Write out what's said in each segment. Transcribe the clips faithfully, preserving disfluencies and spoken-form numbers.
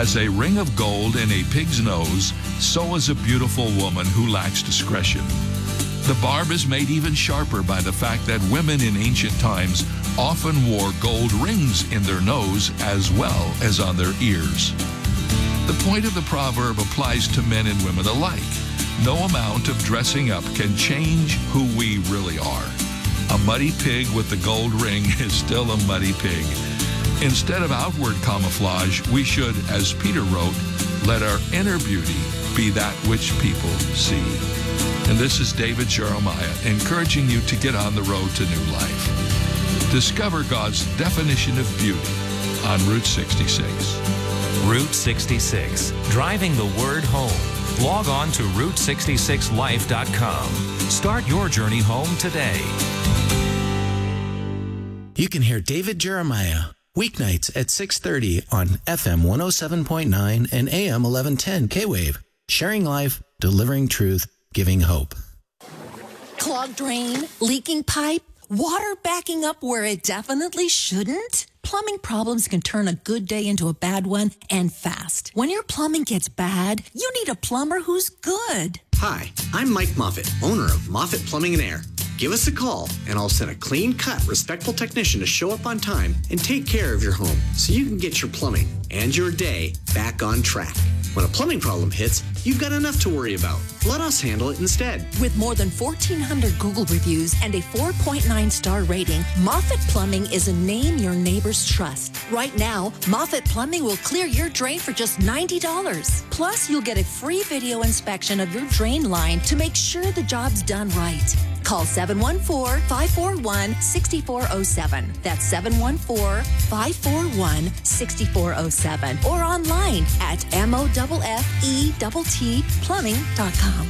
As a ring of gold in a pig's nose, so is a beautiful woman who lacks discretion. The barb is made even sharper by the fact that women in ancient times often wore gold rings in their nose as well as on their ears. The point of the proverb applies to men and women alike. No amount of dressing up can change who we really are. A muddy pig with the gold ring is still a muddy pig. Instead of outward camouflage, we should, as Peter wrote, let our inner beauty be that which people see. And this is David Jeremiah encouraging you to get on the road to new life. Discover God's definition of beauty on Route sixty-six. Route sixty-six, driving the word home. Log on to route sixty-six life dot com. Start your journey home today. You can hear David Jeremiah weeknights at six thirty on F M one oh seven point nine and A M eleven ten K-Wave. Sharing life, delivering truth, giving hope. Clogged drain, leaking pipe, water backing up where it definitely shouldn't? Plumbing problems can turn a good day into a bad one, and fast. When your plumbing gets bad, you need a plumber who's good. Hi, I'm Mike Moffitt, owner of Moffitt Plumbing and Air. Give us a call, and I'll send a clean-cut, respectful technician to show up on time and take care of your home so you can get your plumbing and your day back on track. When a plumbing problem hits, you've got enough to worry about. Let us handle it instead. With more than fourteen hundred Google reviews and a four point nine star rating, Moffitt Plumbing is a name your neighbors trust. Right now, Moffitt Plumbing will clear your drain for just ninety dollars. Plus, you'll get a free video inspection of your drain line to make sure the job's done right. Call seven one four, five four one, six four zero seven. That's seven one four, five four one, six four zero seven. Or online at M O F F E T T plumbing dot com.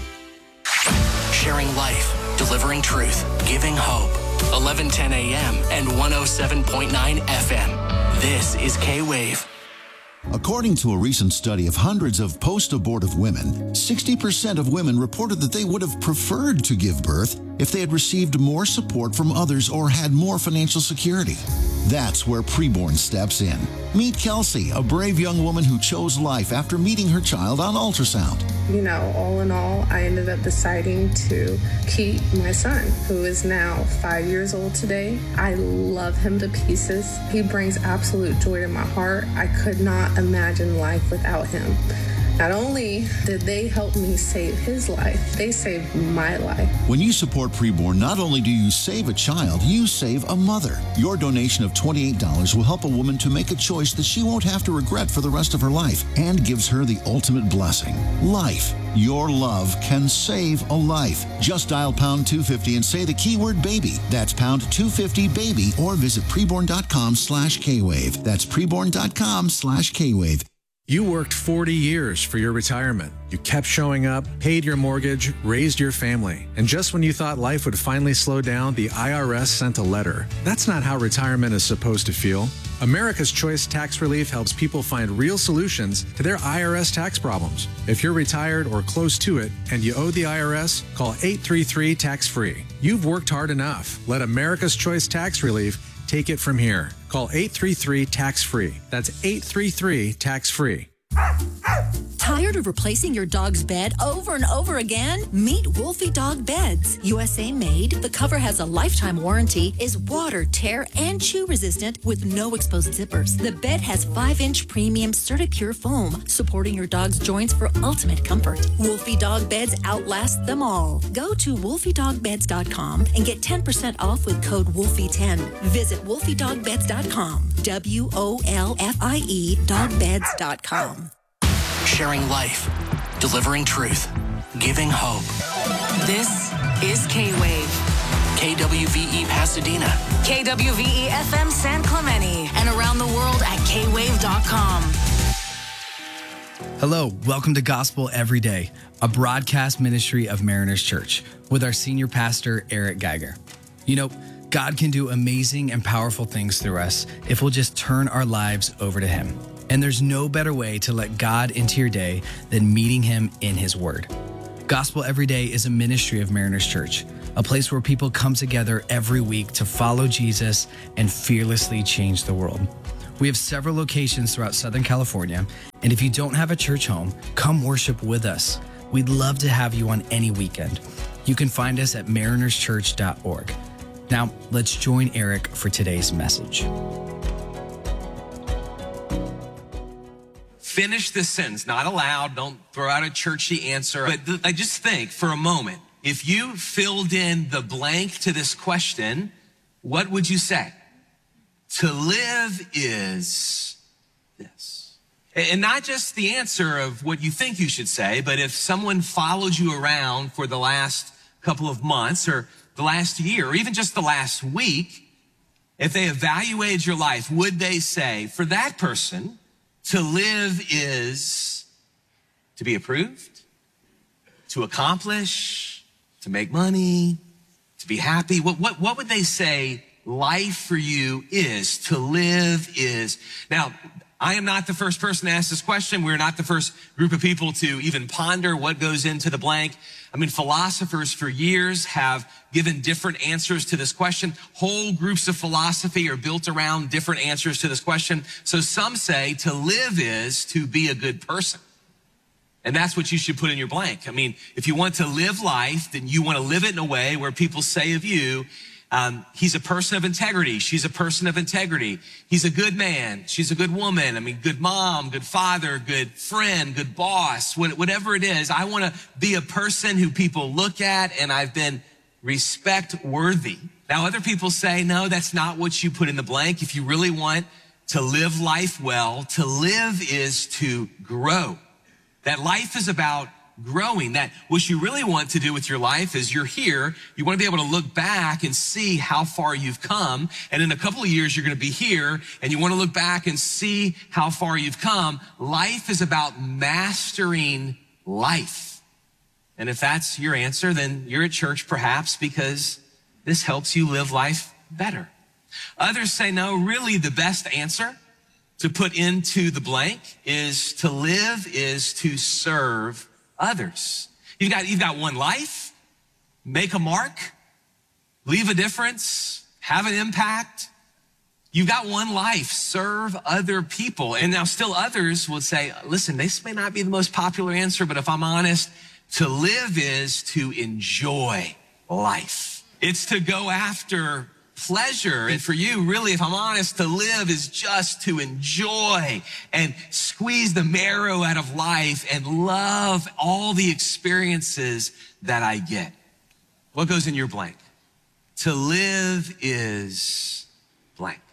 Sharing life, delivering truth, giving hope. eleven ten A M and one oh seven point nine F M. This is K-Wave. According to a recent study of hundreds of post-abortive women, sixty percent of women reported that they would have preferred to give birth if they had received more support from others or had more financial security. That's where Preborn steps in. Meet Kelsey, a brave young woman who chose life after meeting her child on ultrasound. You know, all in all, I ended up deciding to keep my son, who is now five years old today. I love him to pieces. He brings absolute joy to my heart. I could not imagine life without him. Not only did they help me save his life, they saved my life. When you support Preborn, not only do you save a child, you save a mother. Your donation of twenty-eight dollars will help a woman to make a choice that she won't have to regret for the rest of her life and gives her the ultimate blessing, life. Your love can save a life. Just dial pound two fifty and say the keyword baby. That's pound two fifty baby, or visit preborn.com slash K-Wave. That's preborn.com slash K-Wave. You worked forty years for your retirement. You kept showing up, paid your mortgage, raised your family. And just when you thought life would finally slow down, the I R S sent a letter. That's not how retirement is supposed to feel. America's Choice Tax Relief helps people find real solutions to their I R S tax problems. If you're retired or close to it and you owe the I R S, call eight three three tax free. You've worked hard enough. Let America's Choice Tax Relief take it from here. Call eight three three tax free. That's eight three three tax free. Tired of replacing your dog's bed over and over again? Meet Wolfie Dog Beds. U S A made, the cover has a lifetime warranty, is water, tear, and chew resistant with no exposed zippers. The bed has five inch premium Certicure foam, supporting your dog's joints for ultimate comfort. Wolfie Dog Beds outlast them all. Go to wolfie dog beds dot com and get ten percent off with code Wolfie ten. Visit wolfie dog beds dot com. W O L F I E dog beds dot com. Sharing life, delivering truth, giving hope. This is K-Wave. K W V E Pasadena. K W V E F M San Clemente. And around the world at K wave dot com. Hello, welcome to Gospel Every Day, a broadcast ministry of Mariners Church with our senior pastor, Eric Geiger. You know, God can do amazing and powerful things through us if we'll just turn our lives over to Him. And there's no better way to let God into your day than meeting Him in His Word. Gospel Every Day is a ministry of Mariners Church, a place where people come together every week to follow Jesus and fearlessly change the world. We have several locations throughout Southern California, and if you don't have a church home, come worship with us. We'd love to have you on any weekend. You can find us at mariners church dot org. Now, let's join Eric for today's message. Finish this sentence. Not allowed. Don't throw out a churchy answer. But th- I just think for a moment, if you filled in the blank to this question, what would you say? To live is this. And not just the answer of what you think you should say, but if someone followed you around for the last couple of months or the last year or even just the last week, if they evaluated your life, would they say, for that person, to live is to be approved, to accomplish, to make money, to be happy? What, what, what would they say life for you is? To live is. Now, I am not the first person to ask this question. We're not the first group of people to even ponder what goes into the blank. I mean, philosophers for years have given different answers to this question. Whole groups of philosophy are built around different answers to this question. So some say to live is to be a good person. And that's what you should put in your blank. I mean, if you want to live life, then you want to live it in a way where people say of you, Um, he's a person of integrity. She's a person of integrity. He's a good man. She's a good woman. I mean, good mom, good father, good friend, good boss, whatever it is. I want to be a person who people look at and I've been respect worthy. Now, other people say, no, that's not what you put in the blank. If you really want to live life well, to live is to grow. That life is about growing. That what you really want to do with your life is you're here. You want to be able to look back and see how far you've come. And in a couple of years, you're going to be here and you want to look back and see how far you've come. Life is about mastering life. And if that's your answer, then you're at church perhaps because this helps you live life better. Others say, no, really the best answer to put into the blank is to live is to serve others. You've got, you've got one life, make a mark, leave a difference, have an impact. You've got one life, serve other people. And now still others will say, listen, this may not be the most popular answer, but if I'm honest, to live is to enjoy life. It's to go after pleasure. And for you, really, if I'm honest, to live is just to enjoy and squeeze the marrow out of life and love all the experiences that I get. What goes in your blank? To live is blank.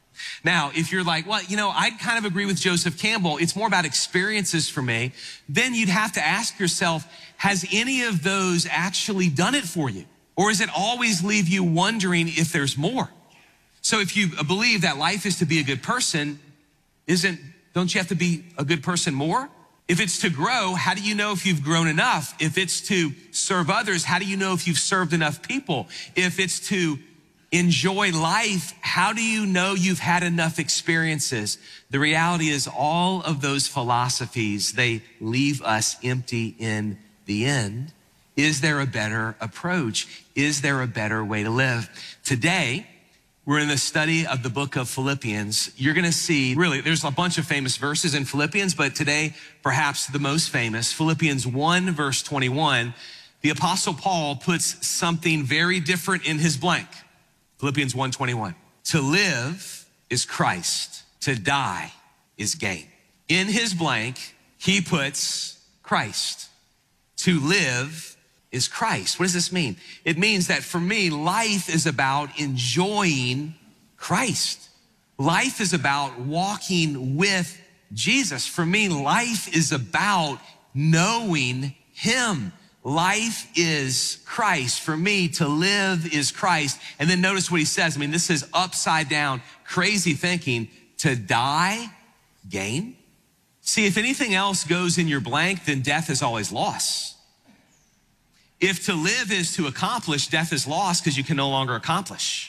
Now, if you're like, well, you know, I kind of agree with Joseph Campbell. It's more about experiences for me. Then you'd have to ask yourself, has any of those actually done it for you? Or does it always leave you wondering if there's more? So if you believe that life is to be a good person, isn't, don't you have to be a good person more? If it's to grow, how do you know if you've grown enough? If it's to serve others, how do you know if you've served enough people? If it's to enjoy life, how do you know you've had enough experiences? The reality is all of those philosophies, they leave us empty in the end. Is there a better approach? Is there a better way to live? Today, we're in the study of the book of Philippians. You're going to see, really, there's a bunch of famous verses in Philippians, but today, perhaps the most famous, Philippians one, verse twenty-one, the Apostle Paul puts something very different in his blank. Philippians one twenty-one. To live is Christ. To die is gain. In his blank, he puts Christ. To live is Christ. What does this mean? It means that for me, life is about enjoying Christ. Life is about walking with Jesus. For me, life is about knowing him. Life is Christ. For me, to live is Christ. And then notice what he says. I mean, this is upside down, crazy thinking. To die, gain. See, if anything else goes in your blank, then death is always loss. If to live is to accomplish, death is loss because you can no longer accomplish.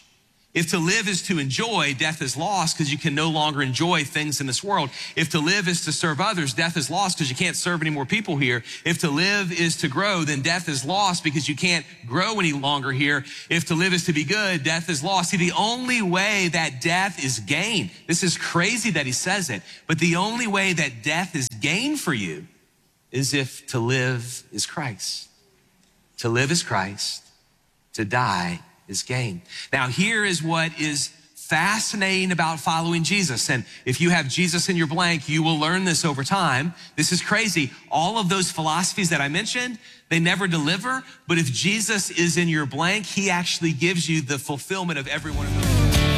If to live is to enjoy, death is lost because you can no longer enjoy things in this world. If to live is to serve others, death is lost because you can't serve any more people here. If to live is to grow, then death is lost because you can't grow any longer here. If to live is to be good, death is lost. See, the only way that death is gain, this is crazy that he says it, but the only way that death is gain for you is if to live is Christ. To live is Christ, to die is gain. Now, here is what is fascinating about following Jesus. And if you have Jesus in your blank, you will learn this over time. This is crazy. All of those philosophies that I mentioned, they never deliver. But if Jesus is in your blank, he actually gives you the fulfillment of every one of those.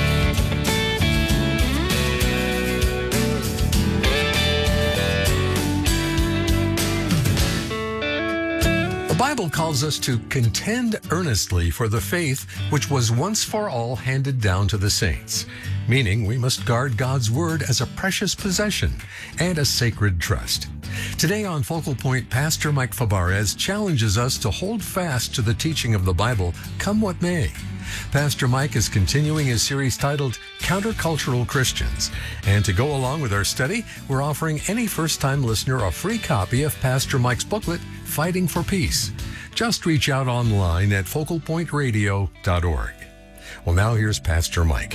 The Bible calls us to contend earnestly for the faith which was once for all handed down to the saints, meaning we must guard God's word as a precious possession and a sacred trust. Today on Focal Point, Pastor Mike Fabarez challenges us to hold fast to the teaching of the Bible, come what may. Pastor Mike is continuing his series titled Countercultural Christians. And to go along with our study, we're offering any first-time listener a free copy of Pastor Mike's booklet, Fighting for Peace. Just reach out online at focal point radio dot org. Well, now here's Pastor Mike.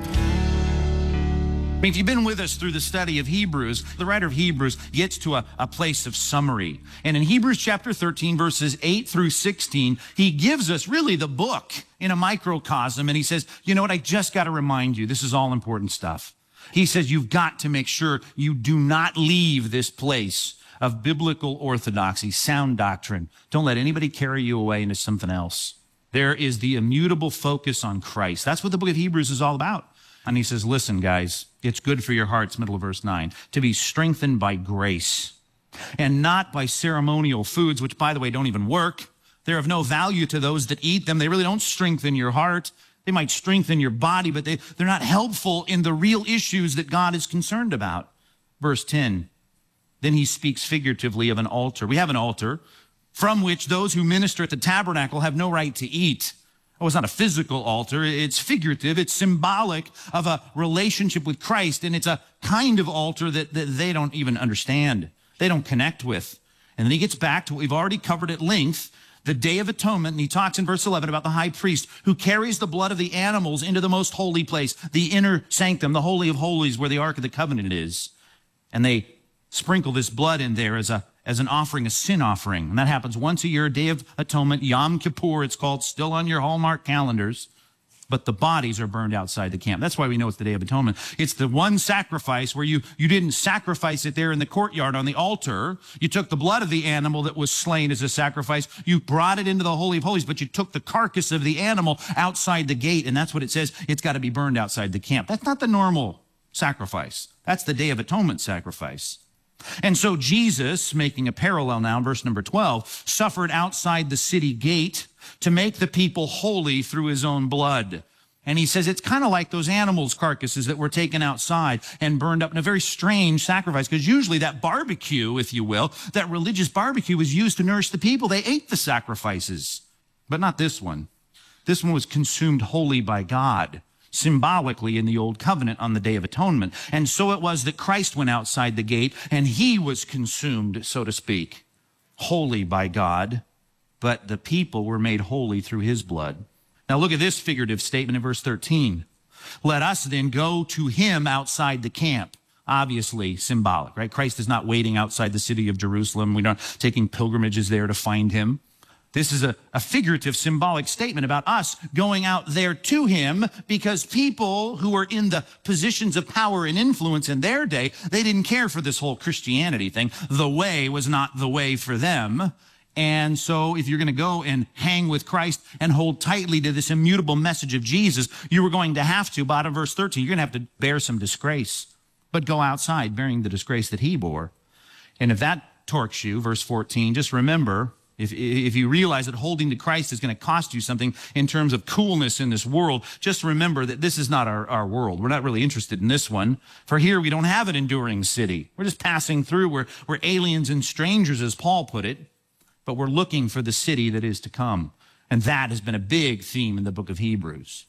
I mean, if you've been with us through the study of Hebrews, the writer of Hebrews gets to a, a place of summary. And in Hebrews chapter thirteen, verses eight through sixteen, he gives us really the book in a microcosm. And he says, you know what, I just got to remind you, this is all important stuff. He says, you've got to make sure you do not leave this place of biblical orthodoxy, sound doctrine. Don't let anybody carry you away into something else. There is the immutable focus on Christ. That's what the book of Hebrews is all about. And he says, listen, guys, it's good for your hearts, middle of verse nine, to be strengthened by grace and not by ceremonial foods, which, by the way, don't even work. They're of no value to those that eat them. They really don't strengthen your heart. They might strengthen your body, but they, they're not helpful in the real issues that God is concerned about. Verse ten, then he speaks figuratively of an altar. We have an altar from which those who minister at the tabernacle have no right to eat. Oh, it's not a physical altar. It's figurative. It's symbolic of a relationship with Christ, and it's a kind of altar that, that they don't even understand. They don't connect with. And then he gets back to what we've already covered at length, the Day of Atonement, and he talks in verse eleven about the high priest who carries the blood of the animals into the most holy place, the inner sanctum, the Holy of Holies, where the Ark of the Covenant is. And they sprinkle this blood in there as a as an offering, a sin offering. And that happens once a year, Day of Atonement, Yom Kippur, it's called, still on your Hallmark calendars. But the bodies are burned outside the camp. That's why we know it's the Day of Atonement. It's the one sacrifice where you, you didn't sacrifice it there in the courtyard on the altar. You took the blood of the animal that was slain as a sacrifice. You brought it into the Holy of Holies, but you took the carcass of the animal outside the gate. And that's what it says. It's got to be burned outside the camp. That's not the normal sacrifice. That's the Day of Atonement sacrifice. And so Jesus, making a parallel now in verse number twelve, suffered outside the city gate to make the people holy through his own blood. And he says it's kind of like those animals' carcasses that were taken outside and burned up in a very strange sacrifice, because usually that barbecue, if you will, that religious barbecue was used to nourish the people. They ate the sacrifices, but not this one. This one was consumed wholly by God, symbolically in the Old Covenant on the Day of Atonement. And so it was that Christ went outside the gate and he was consumed, so to speak, wholly by God, but the people were made holy through his blood. Now look at this figurative statement in verse thirteen. Let us then go to him outside the camp. Obviously symbolic, right? Christ is not waiting outside the city of Jerusalem. We're not taking pilgrimages there to find him. This is a, a figurative, symbolic statement about us going out there to him, because people who were in the positions of power and influence in their day, they didn't care for this whole Christianity thing. The way was not the way for them. And so if you're going to go and hang with Christ and hold tightly to this immutable message of Jesus, you were going to have to, bottom verse thirteen, you're going to have to bear some disgrace, but go outside bearing the disgrace that he bore. And if that torques you, verse fourteen, just remember, If, if you realize that holding to Christ is going to cost you something in terms of coolness in this world, just remember that this is not our, our world. We're not really interested in this one. For here we don't have an enduring city. We're just passing through. We're, we're aliens and strangers, as Paul put it, but we're looking for the city that is to come. And that has been a big theme in the book of Hebrews.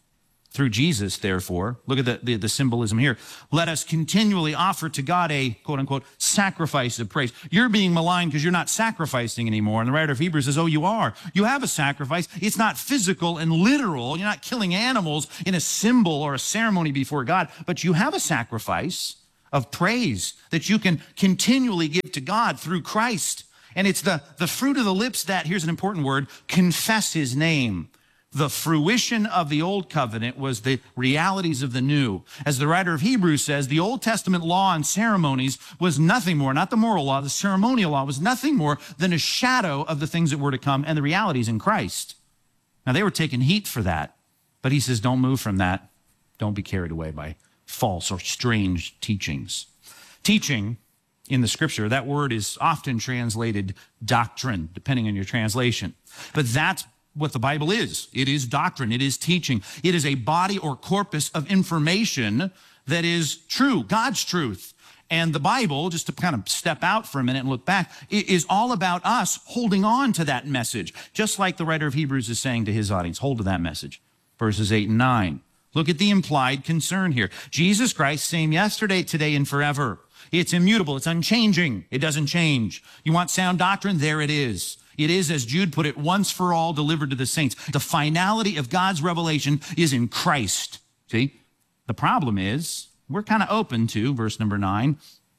Through Jesus, therefore, look at the, the, the symbolism here. Let us continually offer to God a, quote unquote, sacrifice of praise. You're being maligned because you're not sacrificing anymore. And the writer of Hebrews says, oh, you are. You have a sacrifice. It's not physical and literal. You're not killing animals in a symbol or a ceremony before God, but you have a sacrifice of praise that you can continually give to God through Christ. And it's the, the fruit of the lips that, here's an important word, confess his name. The fruition of the old covenant was the realities of the new. As the writer of Hebrews says, the Old Testament law and ceremonies was nothing more, not the moral law, the ceremonial law was nothing more than a shadow of the things that were to come and the realities in Christ. Now, they were taking heat for that, but he says, don't move from that. Don't be carried away by false or strange teachings. Teaching in the scripture, that word is often translated doctrine, depending on your translation. But that's what the Bible is. It is doctrine. It is teaching. It is a body or corpus of information that is true, God's truth. And the Bible, just to kind of step out for a minute and look back, is all about us holding on to that message, just like the writer of Hebrews is saying to his audience, hold to that message. Verses eight and nine. Look at the implied concern here. Jesus Christ, same yesterday, today, and forever. It's immutable. It's unchanging. It doesn't change. You want sound doctrine? There it is. It is, as Jude put it, once for all delivered to the saints. The finality of God's revelation is in Christ. See? The problem is, we're kind of open to, verse number nine,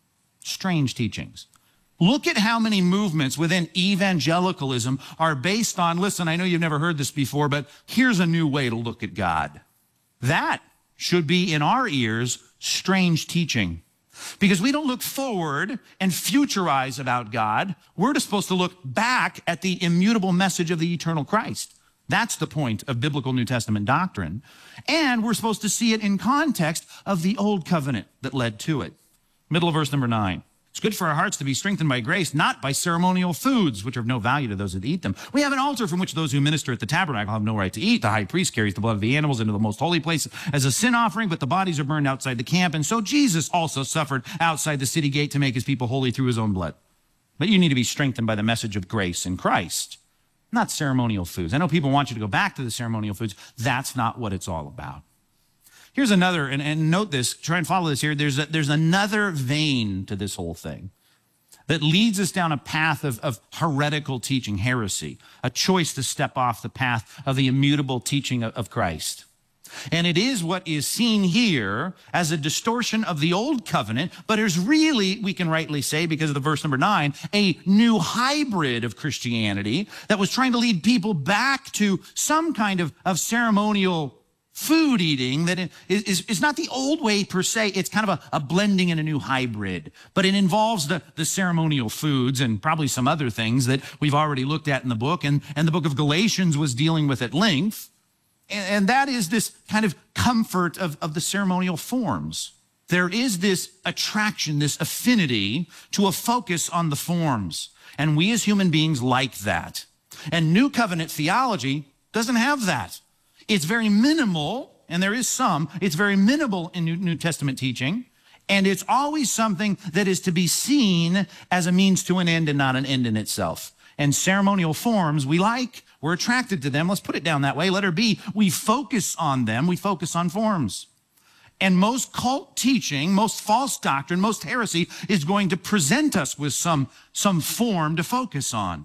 strange teachings. Look at how many movements within evangelicalism are based on, listen, I know you've never heard this before, but here's a new way to look at God. That should be in our ears strange teaching. Because we don't look forward and futurize about God. We're just supposed to look back at the immutable message of the eternal Christ. That's the point of biblical New Testament doctrine. And we're supposed to see it in context of the old covenant that led to it. Middle of verse number nine. It's good for our hearts to be strengthened by grace, not by ceremonial foods, which are of no value to those that eat them. We have an altar from which those who minister at the tabernacle have no right to eat. The high priest carries the blood of the animals into the most holy place as a sin offering, but the bodies are burned outside the camp. And so Jesus also suffered outside the city gate to make his people holy through his own blood. But you need to be strengthened by the message of grace in Christ, not ceremonial foods. I know people want you to go back to the ceremonial foods. That's not what it's all about. Here's another, and, and note this, try and follow this here. There's, a, there's another vein to this whole thing that leads us down a path of, of heretical teaching, heresy, a choice to step off the path of the immutable teaching of, of Christ. And it is what is seen here as a distortion of the old covenant, but is really, we can rightly say, because of the verse number nine, a new hybrid of Christianity that was trying to lead people back to some kind of, of ceremonial food eating that is, is, is not the old way per se. It's kind of a, a blending and a new hybrid, but it involves the, the ceremonial foods and probably some other things that we've already looked at in the book, and, and the book of Galatians was dealing with at length. And, and that is this kind of comfort of, of the ceremonial forms. There is this attraction, this affinity to a focus on the forms. And we as human beings like that. And New Covenant theology doesn't have that. It's very minimal, and there is some, it's very minimal in New, New Testament teaching, and it's always something that is to be seen as a means to an end and not an end in itself. And ceremonial forms we like, we're attracted to them. Let's put it down that way. Letter B, we focus on them, we focus on forms. And most cult teaching, most false doctrine, most heresy is going to present us with some, some form to focus on.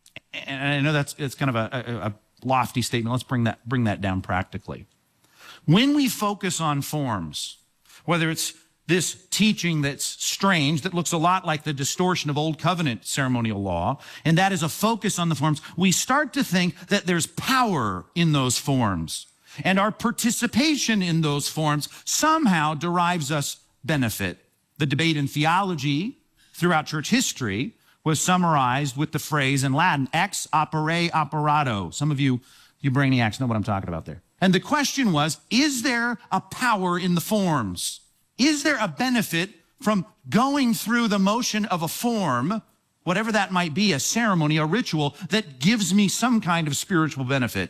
And I know that's it's kind of a, a, a lofty statement. Let's bring that, bring that down practically. When we focus on forms, whether it's this teaching that's strange, that looks a lot like the distortion of Old Covenant ceremonial law, and that is a focus on the forms, we start to think that there's power in those forms, and our participation in those forms somehow derives us benefit. The debate in theology throughout church history was summarized with the phrase in Latin, ex opere operato. Some of you, you brainiacs know what I'm talking about there. And the question was, is there a power in the forms? Is there a benefit from going through the motion of a form, whatever that might be, a ceremony, a ritual, that gives me some kind of spiritual benefit?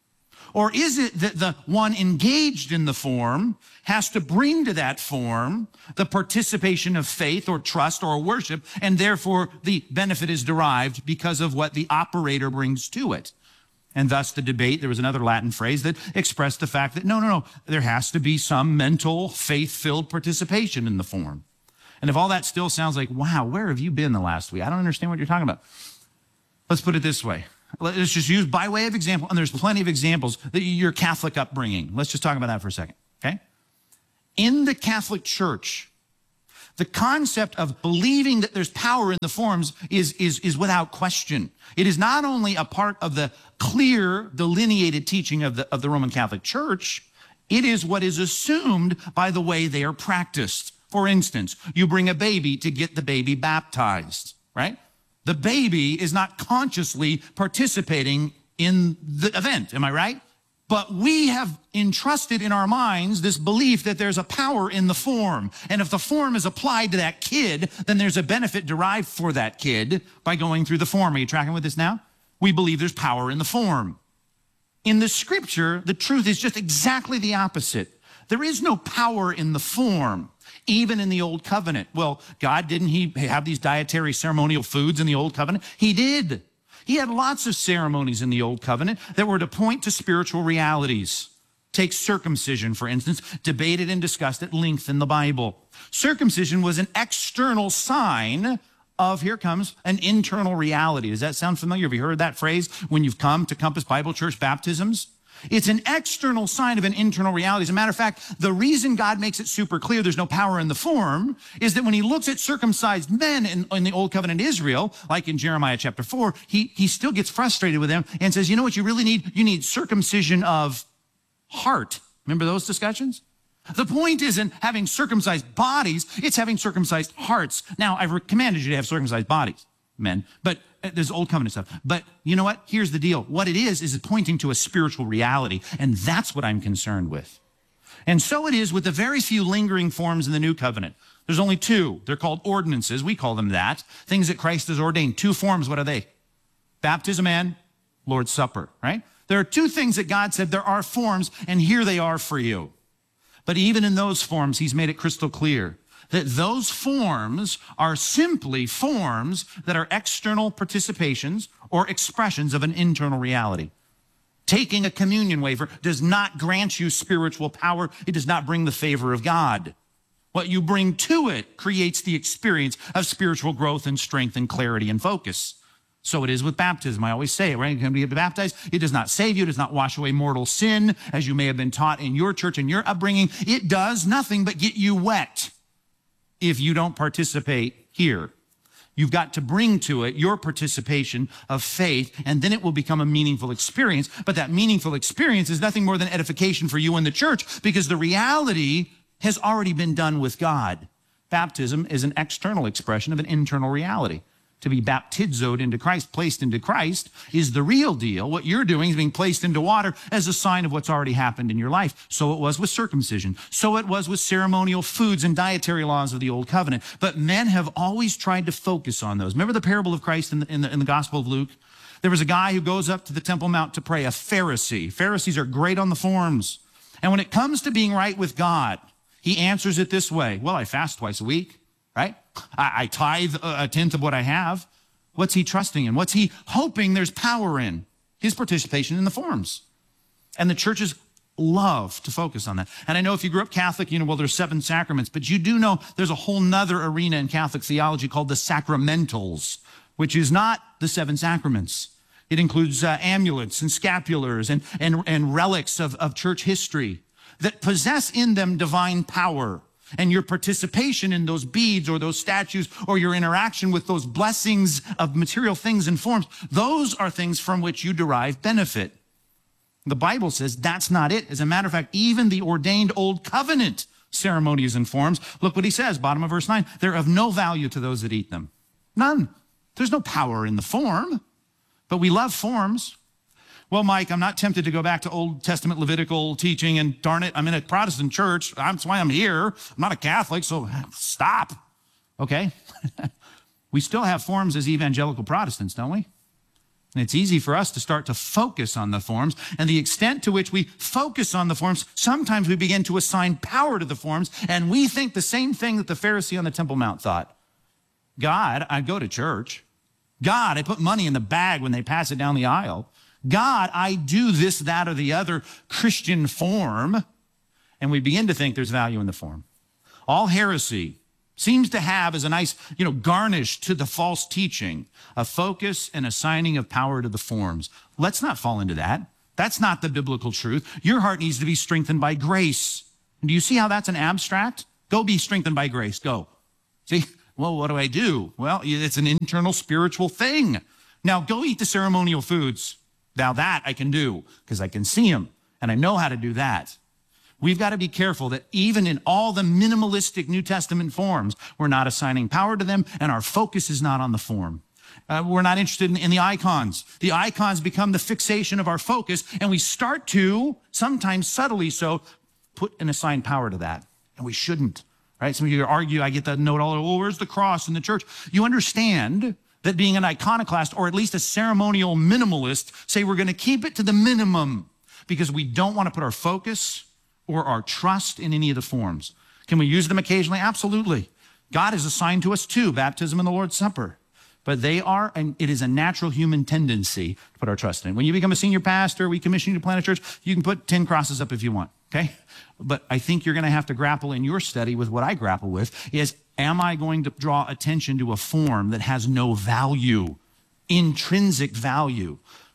Or is it that the one engaged in the form has to bring to that form the participation of faith or trust or worship, and therefore the benefit is derived because of what the operator brings to it? And thus the debate, there was another Latin phrase that expressed the fact that no, no, no, there has to be some mental, faith-filled participation in the form. And if all that still sounds like, wow, where have you been the last week? I don't understand what you're talking about. Let's put it this way. Let's just use by way of example, and there's plenty of examples, your Catholic upbringing. Let's just talk about that for a second, okay? In the Catholic Church, the concept of believing that there's power in the forms is, is, is without question. It is not only a part of the clear, delineated teaching of the, of the Roman Catholic Church, it is what is assumed by the way they are practiced. For instance, you bring a baby to get the baby baptized, right? The baby is not consciously participating in the event, am I right? But we have entrusted in our minds this belief that there's a power in the form. And if the form is applied to that kid, then there's a benefit derived for that kid by going through the form. Are you tracking with this now? We believe there's power in the form. In the scripture, the truth is just exactly the opposite. There is no power in the form, even in the Old Covenant. Well, God, didn't he have these dietary ceremonial foods in the Old Covenant? He did. He had lots of ceremonies in the Old Covenant that were to point to spiritual realities. Take circumcision, for instance, debated and discussed at length in the Bible. Circumcision was an external sign of, here comes, an internal reality. Does that sound familiar? Have you heard that phrase when you've come to Compass Bible Church baptisms? It's an external sign of an internal reality. As a matter of fact, the reason God makes it super clear there's no power in the form is that when he looks at circumcised men in, in the Old Covenant Israel, like in Jeremiah chapter four, he, he still gets frustrated with them and says, you know what you really need? You need circumcision of heart. Remember those discussions? The point isn't having circumcised bodies, it's having circumcised hearts. Now, I've commanded you to have circumcised bodies, men, but there's Old Covenant stuff. But you know what? Here's the deal. What it is, is it's pointing to a spiritual reality, and that's what I'm concerned with. And so it is with the very few lingering forms in the New Covenant. There's only two. They're called ordinances. We call them that. Things that Christ has ordained. Two forms. What are they? Baptism and Lord's Supper, right? There are two things that God said there are forms, and here they are for you. But even in those forms, he's made it crystal clear that those forms are simply forms that are external participations or expressions of an internal reality. Taking a communion wafer does not grant you spiritual power. It does not bring the favor of God. What you bring to it creates the experience of spiritual growth and strength and clarity and focus. So it is with baptism. I always say it, right? You're going to get baptized. It does not save you. It does not wash away mortal sin, as you may have been taught in your church and your upbringing. It does nothing but get you wet if you don't participate here. You've got to bring to it your participation of faith, and then it will become a meaningful experience. But that meaningful experience is nothing more than edification for you in the church, because the reality has already been done with God. Baptism is an external expression of an internal reality. To be baptizoed into Christ, placed into Christ, is the real deal. What you're doing is being placed into water as a sign of what's already happened in your life. So it was with circumcision. So it was with ceremonial foods and dietary laws of the Old Covenant. But men have always tried to focus on those. Remember the parable of Christ in the, in the, in the Gospel of Luke? There was a guy who goes up to the Temple Mount to pray, a Pharisee. Pharisees are great on the forms. And when it comes to being right with God, he answers it this way. Well, I fast twice a week. Right? I, I tithe a tenth of what I have. What's he trusting in? What's he hoping there's power in? His participation in the forms. And the churches love to focus on that. And I know if you grew up Catholic, you know, well, there's seven sacraments, but you do know there's a whole nother arena in Catholic theology called the sacramentals, which is not the seven sacraments. It includes uh, amulets and scapulars and, and, and relics of, of church history that possess in them divine power. And your participation in those beads or those statues or your interaction with those blessings of material things and forms, those are things from which you derive benefit. The Bible says that's not it. As a matter of fact, even the ordained Old Covenant ceremonies and forms, look what he says, bottom of verse nine, they're of no value to those that eat them. None. There's no power in the form, but we love forms. Well, Mike, I'm not tempted to go back to Old Testament Levitical teaching, and darn it, I'm in a Protestant church. That's why I'm here. I'm not a Catholic, so stop. Okay? We still have forms as evangelical Protestants, don't we? And it's easy for us to start to focus on the forms, and the extent to which we focus on the forms, sometimes we begin to assign power to the forms, and we think the same thing that the Pharisee on the Temple Mount thought. God, I go to church. God, I put money in the bag when they pass it down the aisle. God, I do this, that, or the other Christian form, and we begin to think there's value in the form. All heresy seems to have as a nice, you know, garnish to the false teaching, a focus and assigning of power to the forms. Let's not fall into that. That's not the biblical truth. Your heart needs to be strengthened by grace. And do you see how that's an abstract? Go be strengthened by grace. Go. See? Well, what do I do? Well, it's an internal spiritual thing. Now, go eat the ceremonial foods. Now that I can do because I can see them and I know how to do that. We've got to be careful that even in all the minimalistic New Testament forms, we're not assigning power to them and our focus is not on the form. Uh, we're not interested in, in the icons. The icons become the fixation of our focus and we start to, sometimes subtly so, put and assign power to that. And we shouldn't, right? Some of you argue, I get that note all over, oh, where's the cross in the church? You understand that being an iconoclast or at least a ceremonial minimalist, say we're going to keep it to the minimum because we don't want to put our focus or our trust in any of the forms. Can we use them occasionally? Absolutely. God has assigned to us too, baptism and the Lord's Supper. But they are, and it is a natural human tendency to put our trust in. When you become a senior pastor, we commission you to plant a church, you can put ten crosses up if you want, okay? But I think you're going to have to grapple in your study with what I grapple with is, am I going to draw attention to a form that has no value, intrinsic value?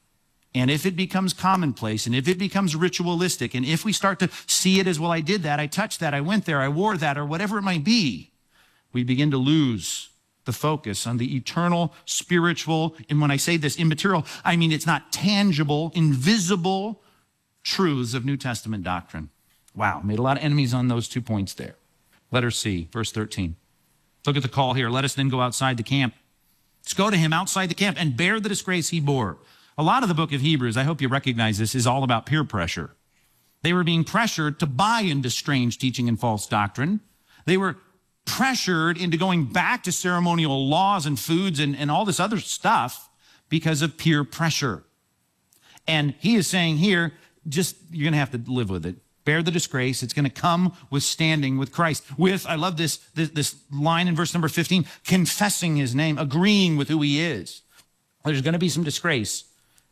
And if it becomes commonplace, and if it becomes ritualistic, and if we start to see it as, well, I did that, I touched that, I went there, I wore that, or whatever it might be, we begin to lose the focus on the eternal, spiritual, and when I say this, immaterial, I mean it's not tangible, invisible truths of New Testament doctrine. Wow, made a lot of enemies on those two points there. Letter C, verse thirteen. Look at the call here. Let us then go outside the camp. Let's go to him outside the camp and bear the disgrace he bore. A lot of the book of Hebrews, I hope you recognize this, is all about peer pressure. They were being pressured to buy into strange teaching and false doctrine. They were pressured into going back to ceremonial laws and foods and, and all this other stuff because of peer pressure. And he is saying here, just, you're going to have to live with it. Bear the disgrace. It's going to come with standing with Christ. With, I love this, this, this line in verse number fifteen, confessing his name, agreeing with who he is. There's going to be some disgrace.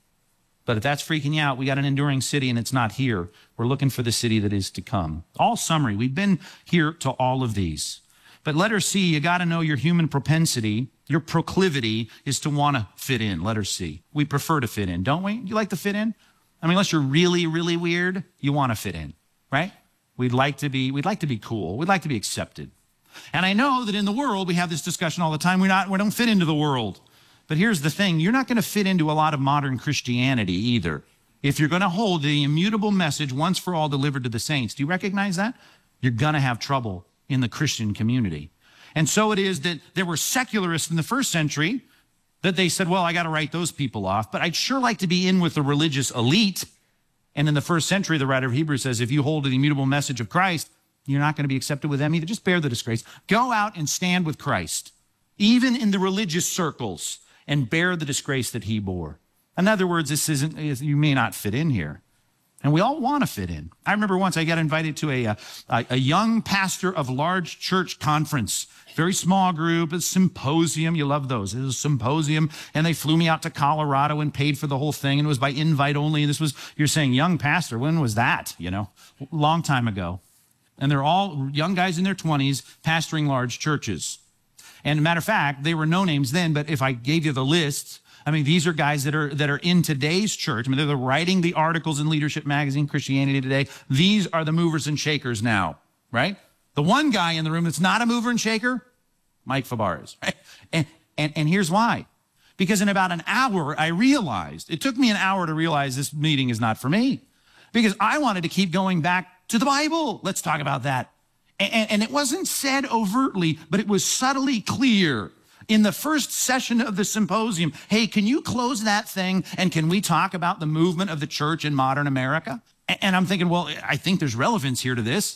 But if that's freaking you out, we got an enduring city and it's not here. We're looking for the city that is to come. All summary. We've been here to all of these. But letter C, you got to know your human propensity, your proclivity is to want to fit in. Letter C. We prefer to fit in, don't we? You like to fit in? I mean, unless you're really, really weird, you want to fit in, right? We'd like to be, we'd like to be cool. We'd like to be accepted. And I know that in the world, we have this discussion all the time. We're not, we don't fit into the world. But here's the thing. You're not going to fit into a lot of modern Christianity either. If you're going to hold the immutable message once for all delivered to the saints, do you recognize that? You're going to have trouble in the Christian community. And so it is that there were secularists in the first century that they said, well, I got to write those people off, but I'd sure like to be in with the religious elite. And in the first century, the writer of Hebrews says, if you hold to the immutable message of Christ, you're not going to be accepted with them either. Just bear the disgrace. Go out and stand with Christ, even in the religious circles, and bear the disgrace that he bore. In other words, this isn't, you may not fit in here. And we all want to fit in. I remember once I got invited to a, a, a young pastor of large church conference, very small group, a symposium. You love those. It was a symposium. And they flew me out to Colorado and paid for the whole thing. And it was by invite only. And this was, you're saying young pastor. When was that? You know, long time ago. And they're all young guys in their twenties pastoring large churches. And matter of fact, they were no names then, but if I gave you the list, I mean, these are guys that are that are in today's church. I mean, they're the writing the articles in Leadership Magazine, Christianity Today. These are the movers and shakers now, right? The one guy in the room that's not a mover and shaker, Mike Fabarez, right? And, and, and here's why. Because in about an hour, I realized, it took me an hour to realize this meeting is not for me. Because I wanted to keep going back to the Bible. Let's talk about that. And, and, and it wasn't said overtly, but it was subtly clear. In the first session of the symposium, hey, can you close that thing and can we talk about the movement of the church in modern America? And I'm thinking, well, I think there's relevance here to this.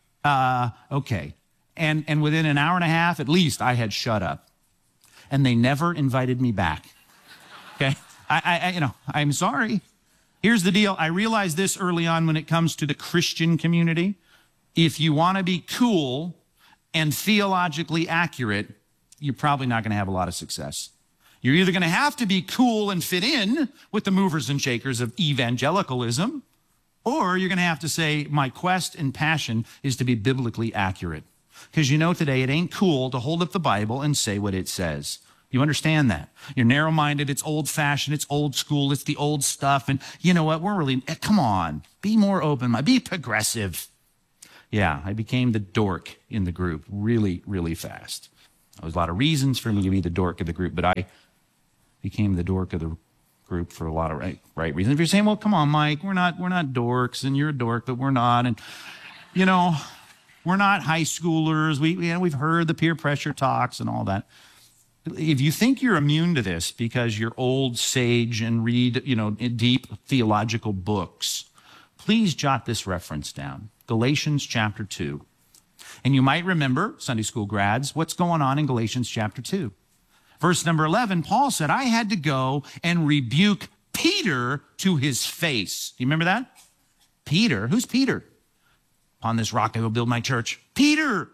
Uh, okay. And, and within an hour and a half, at least, I had shut up. And they never invited me back. Okay? I, I, you know, I'm sorry. Here's the deal. I realized this early on when it comes to the Christian community. If you want to be cool and theologically accurate, you're probably not going to have a lot of success. You're either going to have to be cool and fit in with the movers and shakers of evangelicalism, or you're going to have to say, my quest and passion is to be biblically accurate. Because you know today it ain't cool to hold up the Bible and say what it says. You understand that? You're narrow-minded, it's old-fashioned, it's old school, it's the old stuff. And you know what? We're really, come on, be more open, be progressive. Yeah, I became the dork in the group really, really fast. There was a lot of reasons for me to be the dork of the group, but I became the dork of the group for a lot of right, right reasons. If you're saying, well, come on, Mike, we're not, we're not dorks, and you're a dork, but we're not. And, you know, we're not high schoolers. We, you know, we've heard the peer pressure talks and all that. If you think you're immune to this because you're old sage and read, you know, deep theological books, please jot this reference down. Galatians chapter two. And you might remember, Sunday school grads, what's going on in Galatians chapter two. Verse number eleven, Paul said, I had to go and rebuke Peter to his face. Do you remember that? Peter, who's Peter? Upon this rock I will build my church. Peter,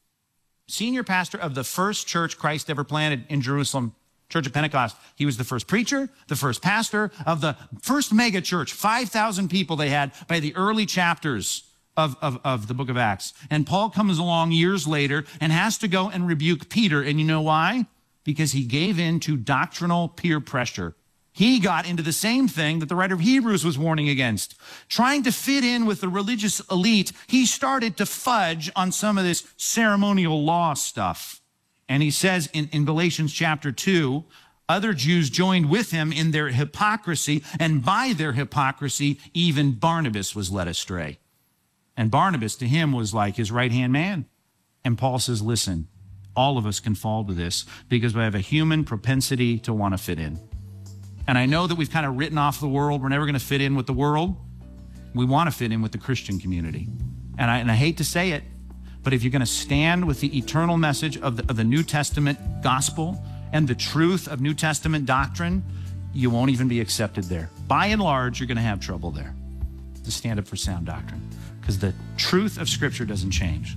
senior pastor of the first church Christ ever planted in Jerusalem, Church of Pentecost. He was the first preacher, the first pastor of the first mega church. five thousand people they had by the early chapters of, of, of the book of Acts. And Paul comes along years later and has to go and rebuke Peter. And you know why? Because he gave in to doctrinal peer pressure. He got into the same thing that the writer of Hebrews was warning against. Trying to fit in with the religious elite, he started to fudge on some of this ceremonial law stuff. And he says in, in Galatians chapter two, other Jews joined with him in their hypocrisy, and by their hypocrisy, even Barnabas was led astray. And Barnabas to him was like his right-hand man. And Paul says, listen, all of us can fall to this because we have a human propensity to want to fit in. And I know that we've kind of written off the world. We're never going to fit in with the world. We want to fit in with the Christian community. And I, and I hate to say it, but if you're going to stand with the eternal message of the, of the New Testament gospel and the truth of New Testament doctrine, you won't even be accepted there. By and large, you're going to have trouble there to stand up for sound doctrine because the truth of Scripture doesn't change.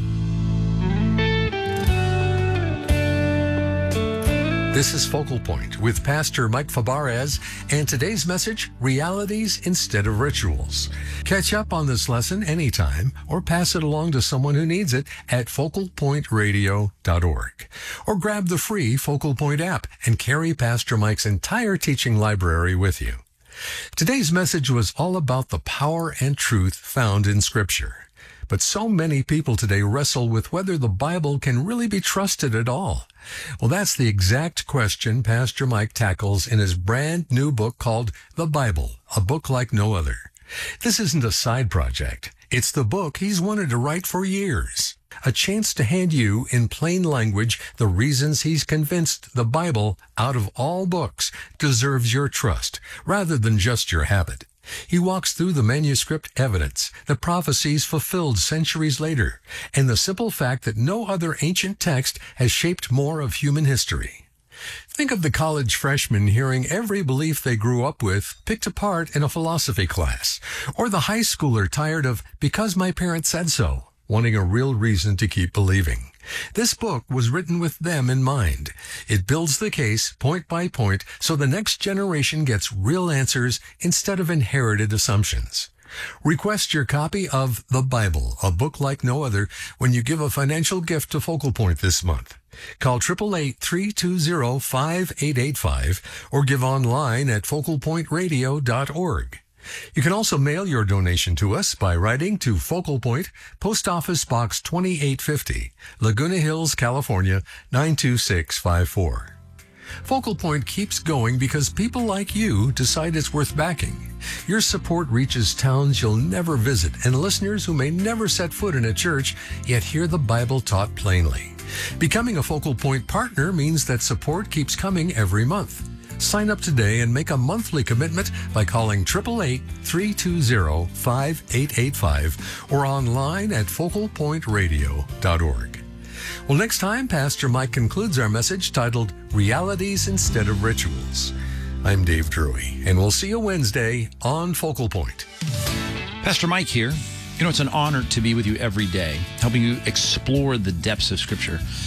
This is Focal Point with Pastor Mike Fabarez, and today's message, Realities Instead of Rituals. Catch up on this lesson anytime or pass it along to someone who needs it at focal point radio dot org. Or grab the free Focal Point app and carry Pastor Mike's entire teaching library with you. Today's message was all about the power and truth found in Scripture. But so many people today wrestle with whether the Bible can really be trusted at all. Well, that's the exact question Pastor Mike tackles in his brand new book called The Bible, a book like no other. This isn't a side project. It's the book he's wanted to write for years. A chance to hand you, in plain language, the reasons he's convinced the Bible, out of all books, deserves your trust, rather than just your habit. He walks through the manuscript evidence, the prophecies fulfilled centuries later, and the simple fact that no other ancient text has shaped more of human history. Think of the college freshman hearing every belief they grew up with picked apart in a philosophy class, or the high schooler tired of "because my parents said so," wanting a real reason to keep believing. This book was written with them in mind. It builds the case point by point so the next generation gets real answers instead of inherited assumptions. Request your copy of The Bible, a book like no other, when you give a financial gift to Focal Point this month. Call eight eight eight, three two zero, five eight eight five or give online at focal point radio dot org. You can also mail your donation to us by writing to Focal Point, Post Office Box twenty-eight fifty, Laguna Hills, California, nine two six five four. Focal Point keeps going because people like you decide it's worth backing. Your support reaches towns you'll never visit and listeners who may never set foot in a church, yet hear the Bible taught plainly. Becoming a Focal Point partner means that support keeps coming every month. Sign up today and make a monthly commitment by calling eight eight eight, three two zero, five eight eight five or online at focal point radio dot org. Well, next time, Pastor Mike concludes our message titled Realities Instead of Rituals. I'm Dave Drury, and we'll see you Wednesday on Focal Point. Pastor Mike here. You know, it's an honor to be with you every day, helping you explore the depths of Scripture.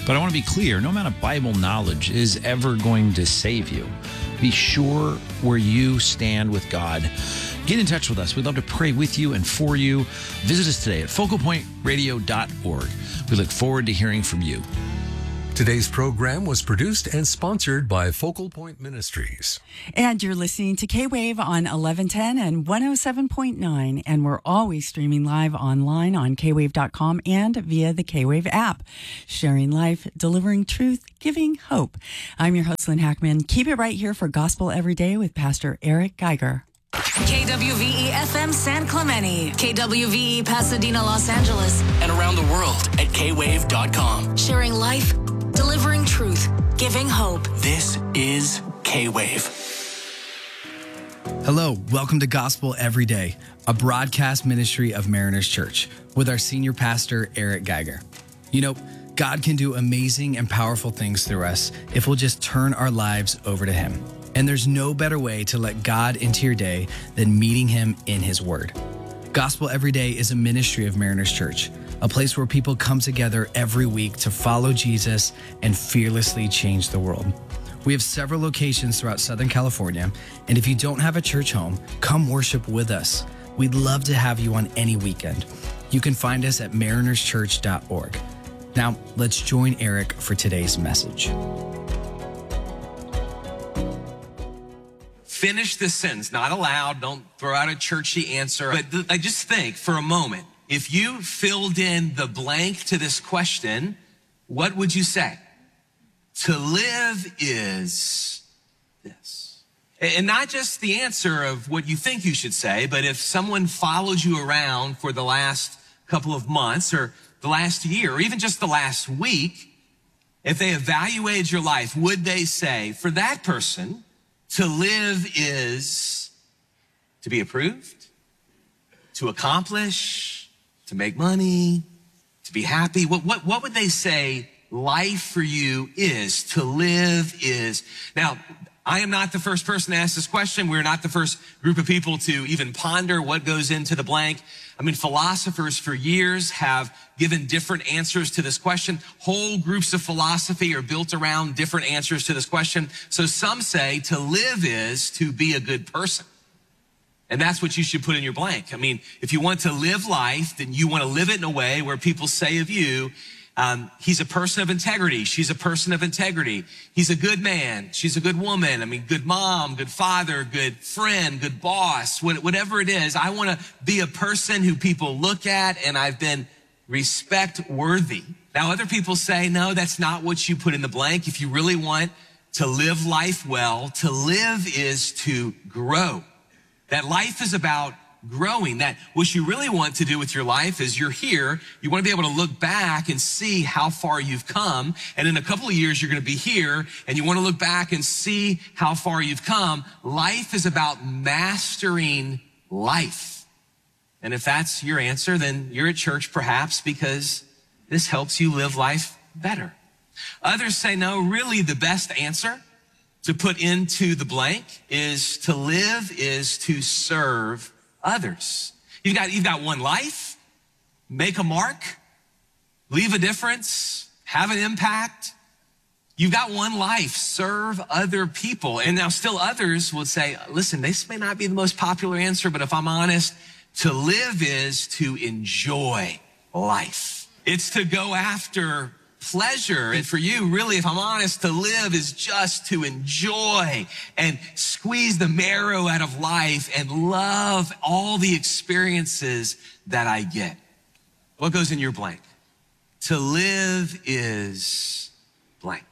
But I want to be clear, no amount of Bible knowledge is ever going to save you. Be sure where you stand with God. Get in touch with us. We'd love to pray with you and for you. Visit us today at focal point radio dot org. We look forward to hearing from you. Today's program was produced and sponsored by Focal Point Ministries. And you're listening to K-Wave on eleven ten and one oh seven point nine. And we're always streaming live online on K wave dot com and via the K-Wave app. Sharing life, delivering truth, giving hope. I'm your host, Lynn Hackman. Keep it right here for Gospel Every Day with Pastor Eric Geiger. K W V E F M San Clemente, K W V E Pasadena, Los Angeles, and around the world at K wave dot com. Sharing life, delivering truth, giving hope. This is K-Wave. Hello, welcome to Gospel Every Day, a broadcast ministry of Mariners Church with our senior pastor, Eric Geiger. You know, God can do amazing and powerful things through us if we'll just turn our lives over to Him. And there's no better way to let God into your day than meeting Him in His Word. Gospel Every Day is a ministry of Mariners Church, a place where people come together every week to follow Jesus and fearlessly change the world. We have several locations throughout Southern California, and if you don't have a church home, come worship with us. We'd love to have you on any weekend. You can find us at mariners church dot org. Now, let's join Eric for today's message. Finish this sentence. Not allowed. Don't throw out a churchy answer. But th- I just think for a moment, if you filled in the blank to this question, what would you say? To live is this. And not just the answer of what you think you should say, but if someone followed you around for the last couple of months or the last year or even just the last week, if they evaluated your life, would they say, for that person, to live is to be approved, to accomplish, to make money, to be happy? What, what, what would they say life for you is? To live is. Now, I am not the first person to ask this question. We're not the first group of people to even ponder what goes into the blank. I mean, philosophers for years have given different answers to this question. Whole groups of philosophy are built around different answers to this question. So some say to live is to be a good person. And that's what you should put in your blank. I mean, if you want to live life, then you want to live it in a way where people say of you, Um, he's a person of integrity. She's a person of integrity. He's a good man. She's a good woman. I mean, good mom, good father, good friend, good boss, whatever it is. I want to be a person who people look at and I've been respect worthy. Now, other people say, no, that's not what you put in the blank. If you really want to live life well, to live is to grow. That life is about growing. That what you really want to do with your life is you're here. You want to be able to look back and see how far you've come. And in a couple of years, you're going to be here and you want to look back and see how far you've come. Life is about mastering life. And if that's your answer, then you're at church perhaps because this helps you live life better. Others say, no, really the best answer to put into the blank is to live is to serve others. You've got, you've got one life, make a mark, leave a difference, have an impact. You've got one life, serve other people. And now still others will say, listen, this may not be the most popular answer, but if I'm honest, to live is to enjoy life. It's to go after pleasure. And for you, really, if I'm honest, to live is just to enjoy and squeeze the marrow out of life and love all the experiences that I get. What goes in your blank? To live is blank.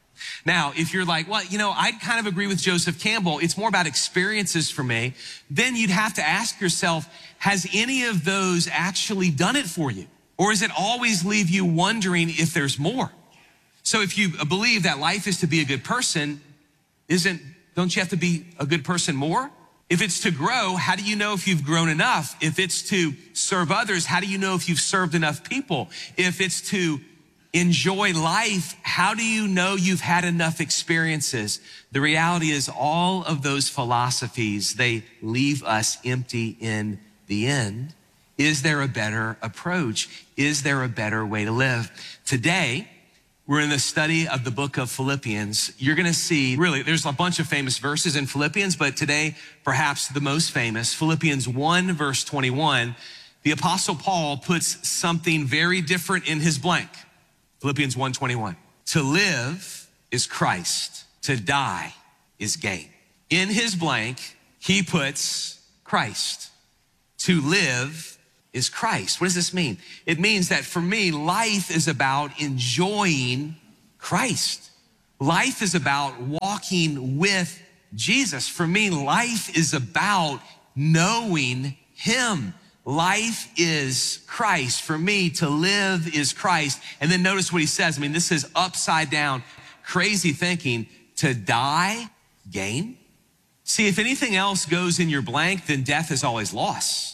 Now, if you're like, well, you know, I kind of agree with Joseph Campbell. It's more about experiences for me. Then you'd have to ask yourself, has any of those actually done it for you? Or does it always leave you wondering if there's more? So if you believe that life is to be a good person, isn't, don't you have to be a good person more? If it's to grow, how do you know if you've grown enough? If it's to serve others, how do you know if you've served enough people? If it's to enjoy life, how do you know you've had enough experiences? The reality is all of those philosophies, they leave us empty in the end. Is there a better approach? Is there a better way to live? Today, We're in the study of the book of Philippians. You're going to see, really, there's a bunch of famous verses in Philippians, but today, perhaps the most famous, Philippians one, verse twenty-one, the Apostle Paul puts something very different in his blank. Philippians one twenty-one. To live is Christ. To die is gain. In his blank, he puts Christ. To live is Christ. What does this mean? It means that for me, life is about enjoying Christ. Life is about walking with Jesus. For me, life is about knowing him. Life is Christ. For me, to live is Christ. And then notice what he says. I mean, this is upside down, crazy thinking. To die, gain. See, if anything else goes in your blank, then death is always loss.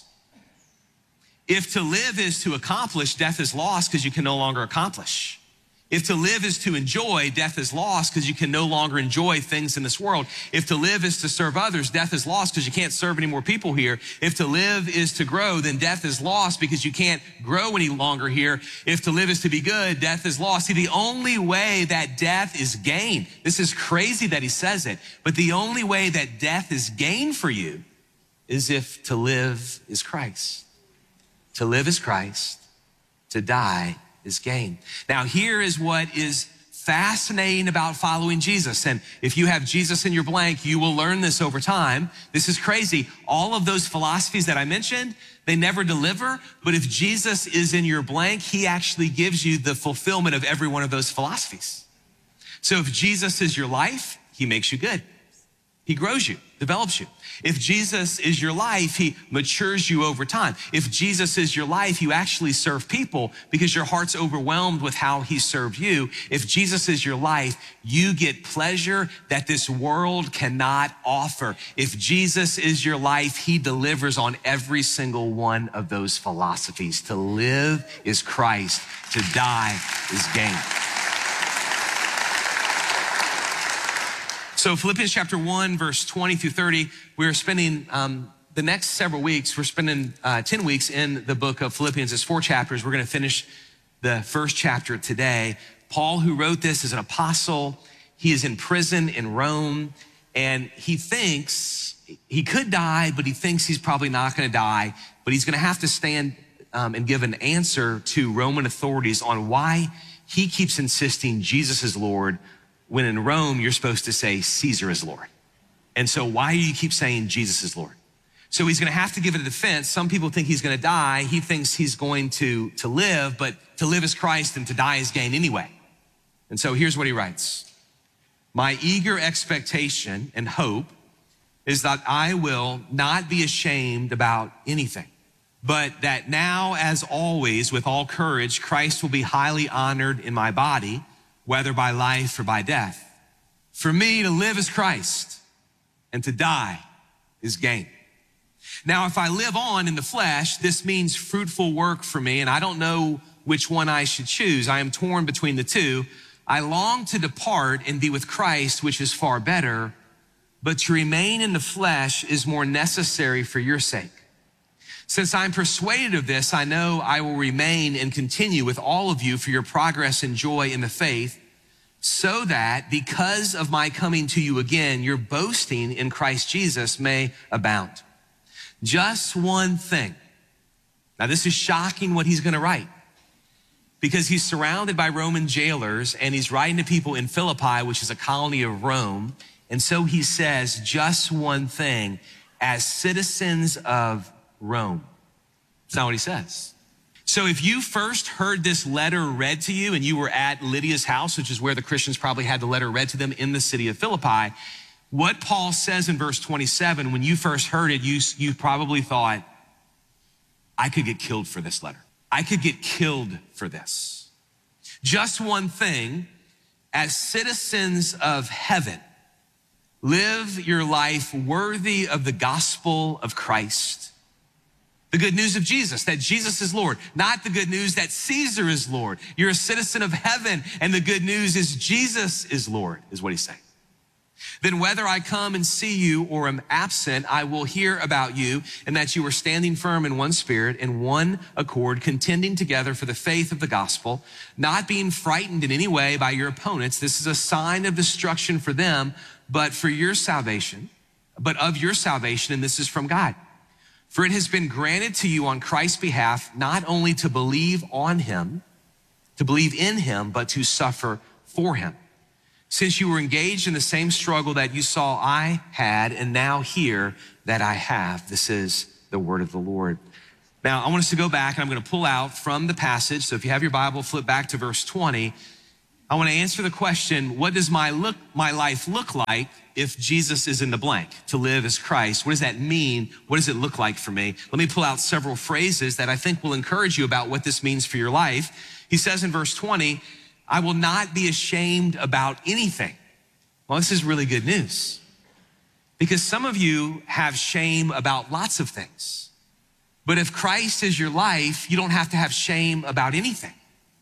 If to live is to accomplish, death is lost because you can no longer accomplish. If to live is to enjoy, death is lost because you can no longer enjoy things in this world. If to live is to serve others, death is lost because you can't serve any more people here. If to live is to grow, then death is lost because you can't grow any longer here. If to live is to be good, death is lost. See, the only way that death is gain, this is crazy that he says it, but the only way that death is gain for you is if to live is Christ. To live is Christ, to die is gain. Now, here is what is fascinating about following Jesus. And if you have Jesus in your blank, you will learn this over time. This is crazy. All of those philosophies that I mentioned, they never deliver. But if Jesus is in your blank, he actually gives you the fulfillment of every one of those philosophies. So if Jesus is your life, he makes you good. He grows you, develops you. If Jesus is your life, he matures you over time. If Jesus is your life, you actually serve people because your heart's overwhelmed with how he served you. If Jesus is your life, you get pleasure that this world cannot offer. If Jesus is your life, he delivers on every single one of those philosophies. To live is Christ, to die is gain. So Philippians chapter one, verse twenty through thirty, we're spending um, the next several weeks, we're spending uh, ten weeks in the book of Philippians. It's four chapters. We're going to finish the first chapter today. Paul, who wrote this, is an apostle. He is in prison in Rome, and he thinks he could die, but he thinks he's probably not going to die, but he's going to have to stand um, and give an answer to Roman authorities on why he keeps insisting Jesus is Lord, when in Rome, you're supposed to say Caesar is Lord. And so why do you keep saying Jesus is Lord? So he's going to have to give it a defense. Some people think he's going to die. He thinks he's going to, to live, but to live is Christ and to die is gain anyway. And so here's what he writes. My eager expectation and hope is that I will not be ashamed about anything, but that now, as always, with all courage, Christ will be highly honored in my body, whether by life or by death. For me, to live is Christ, and to die is gain. Now, if I live on in the flesh, this means fruitful work for me, and I don't know which one I should choose. I am torn between the two. I long to depart and be with Christ, which is far better, but to remain in the flesh is more necessary for your sake. Since I'm persuaded of this, I know I will remain and continue with all of you for your progress and joy in the faith, so that because of my coming to you again, your boasting in Christ Jesus may abound. Just one thing. Now, this is shocking what he's going to write, because he's surrounded by Roman jailers and he's writing to people in Philippi, which is a colony of Rome. And so he says, just one thing, as citizens of Rome. That's not what he says. So if you first heard this letter read to you and you were at Lydia's house, which is where the Christians probably had the letter read to them in the city of Philippi, what Paul says in verse twenty-seven, when you first heard it, you, you probably thought, I could get killed for this letter. I could get killed for this. Just one thing, as citizens of heaven, live your life worthy of the gospel of Christ. The good news of Jesus, that Jesus is Lord, not the good news that Caesar is Lord. You're a citizen of heaven, and the good news is Jesus is Lord, is what he's saying. Then whether I come and see you or am absent, I will hear about you and that you are standing firm in one spirit, in one accord, contending together for the faith of the gospel, not being frightened in any way by your opponents. This is a sign of destruction for them, but for your salvation, but of your salvation, and this is from God. For it has been granted to you on Christ's behalf, not only to believe on him, to believe in him, but to suffer for him. Since you were engaged in the same struggle that you saw I had, and now hear that I have. This is the word of the Lord. Now, I want us to go back, and I'm going to pull out from the passage. So if you have your Bible, flip back to verse twenty. I want to answer the question, what does my look, my life look like if Jesus is in the blank? To live as Christ. What does that mean? What does it look like for me? Let me pull out several phrases that I think will encourage you about what this means for your life. He says in verse twenty, I will not be ashamed about anything. Well, this is really good news because some of you have shame about lots of things. But if Christ is your life, you don't have to have shame about anything,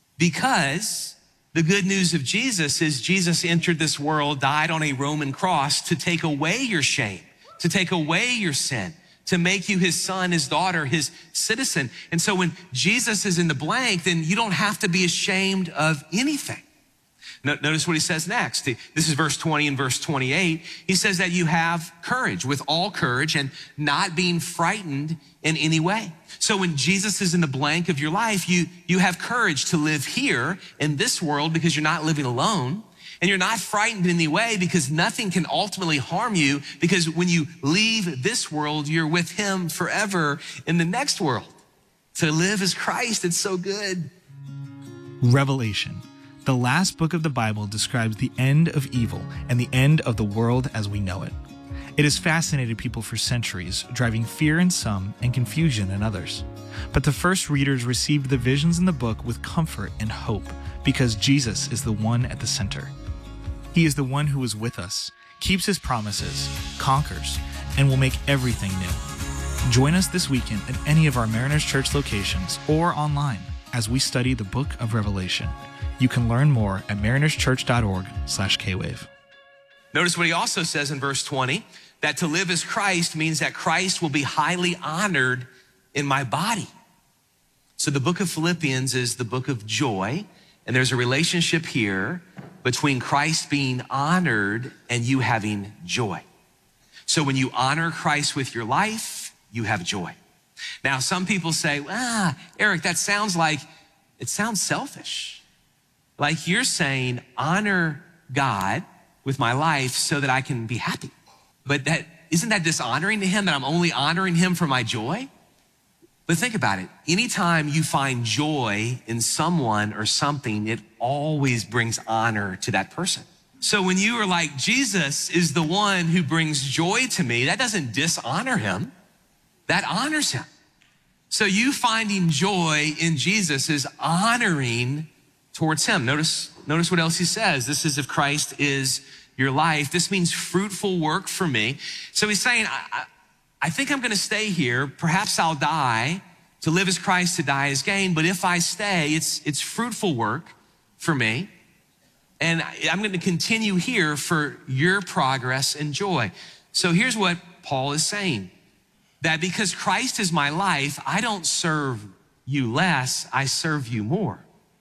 because the good news of Jesus is Jesus entered this world, died on a Roman cross to take away your shame, to take away your sin, to make you his son, his daughter, his citizen. And so when Jesus is in the blank, then you don't have to be ashamed of anything. Notice what he says next. This is verse twenty and verse twenty-eight. He says that you have courage, with all courage, and not being frightened in any way. So when Jesus is in the blank of your life, you, you have courage to live here in this world because you're not living alone. And you're not frightened in any way because nothing can ultimately harm you, because when you leave this world, you're with him forever in the next world. To live as Christ, it's so good. Revelation, the last book of the Bible, describes the end of evil and the end of the world as we know it. It has fascinated people for centuries, driving fear in some and confusion in others. But the first readers received the visions in the book with comfort and hope, because Jesus is the one at the center. He is the one who is with us, keeps his promises, conquers, and will make everything new. Join us this weekend at any of our Mariners Church locations or online as we study the book of Revelation. You can learn more at marinerschurch.org slash kwave. Notice what he also says in verse twenty, that to live as Christ means that Christ will be highly honored in my body. So the book of Philippians is the book of joy, and there's a relationship here between Christ being honored and you having joy. So when you honor Christ with your life, you have joy. Now, some people say, ah, Eric, that sounds like, it sounds selfish. Like you're saying, honor God with my life so that I can be happy. But that, isn't that dishonoring to him, that I'm only honoring him for my joy? But think about it. Anytime you find joy in someone or something, it always brings honor to that person. So when you are like, Jesus is the one who brings joy to me, that doesn't dishonor him. That honors him. So you finding joy in Jesus is honoring towards him. Notice, notice what else he says. This is if Christ is your life. This means fruitful work for me. So he's saying, I, I, I think I'm going to stay here. Perhaps I'll die. To live as Christ, to die as gain. But if I stay, it's, it's fruitful work for me. And I'm going to continue here for your progress and joy. So here's what Paul is saying. That because Christ is my life, I don't serve you less, I serve you more.